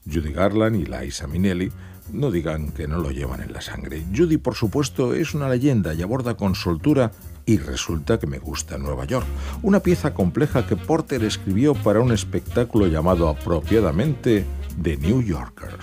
Judy Garland y Liza Minnelli no digan que no lo llevan en la sangre. Judy, por supuesto, es una leyenda y aborda con soltura Y resulta que me gusta Nueva York, una pieza compleja que Porter escribió para un espectáculo llamado apropiadamente The New Yorker.